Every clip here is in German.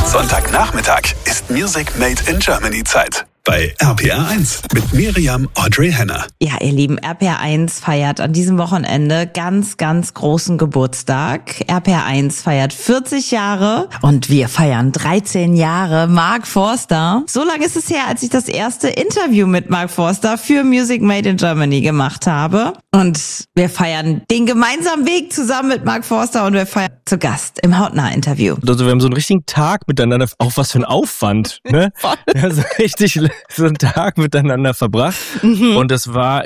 Sonntagnachmittag ist Music Made in Germany Zeit. Bei RPR1 mit Miriam Audrey Henner. Ja, ihr Lieben, RPR1 feiert an diesem Wochenende ganz, ganz großen Geburtstag. RPR1 feiert 40 Jahre und wir feiern 13 Jahre Mark Forster. So lange ist es her, als ich das erste Interview mit Mark Forster für Music Made in Germany gemacht habe. Und wir feiern den gemeinsamen Weg zusammen mit Mark Forster und wir feiern zu Gast im Hautnah-Interview. Also wir haben so einen richtigen Tag miteinander, auch was für ein Aufwand, ne? Also richtig so einen Tag miteinander verbracht. Und das war,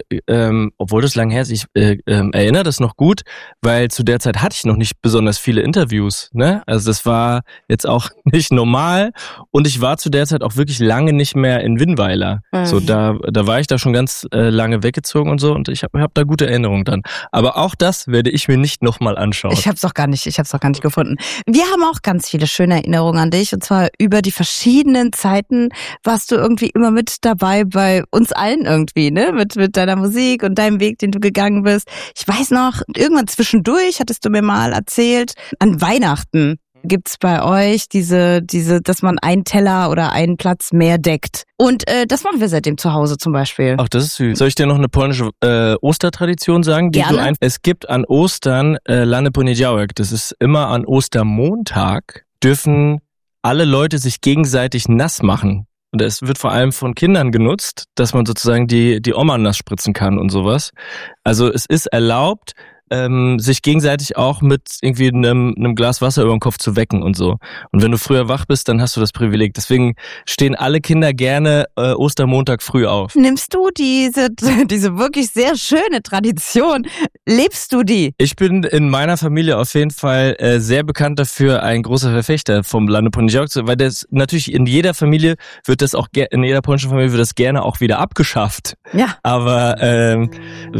obwohl das lang her ist, ich erinnere das noch gut, weil zu der Zeit hatte ich noch nicht besonders viele Interviews, ne? Also das war jetzt auch nicht normal und ich war zu der Zeit auch wirklich lange nicht mehr in Winnweiler. So, da war ich da schon ganz lange weggezogen und so und ich hab da gute Erinnerungen dran. Aber auch das werde ich mir nicht nochmal anschauen. Ich hab's auch gar nicht gefunden. Wir haben auch ganz viele schöne Erinnerungen an dich und zwar über die verschiedenen Zeiten warst du irgendwie immer mit dabei bei uns allen irgendwie, ne? Mit deiner Musik und deinem Weg, den du gegangen bist. Ich weiß noch, irgendwann zwischendurch hattest du mir mal erzählt, an Weihnachten gibt's bei euch diese, dass man einen Teller oder einen Platz mehr deckt. Und das machen wir seitdem zu Hause zum Beispiel. Ach, das ist süß. Soll ich dir noch eine polnische Ostertradition sagen? Es gibt an Ostern Lany Poniedziałek. Das ist immer an Ostermontag, dürfen alle Leute sich gegenseitig nass machen. Und es wird vor allem von Kindern genutzt, dass man sozusagen die Oma nass spritzen kann und sowas. Also es ist erlaubt, sich gegenseitig auch mit irgendwie einem Glas Wasser über den Kopf zu wecken und so. Und wenn du früher wach bist, dann hast du das Privileg. Deswegen stehen alle Kinder gerne Ostermontag früh auf. Nimmst du diese wirklich sehr schöne Tradition, lebst du die? Ich bin in meiner Familie auf jeden Fall sehr bekannt dafür, ein großer Verfechter vom Lany Poniedziałek, weil das natürlich in jeder Familie in jeder polnischen Familie wird das gerne auch wieder abgeschafft. Ja. Aber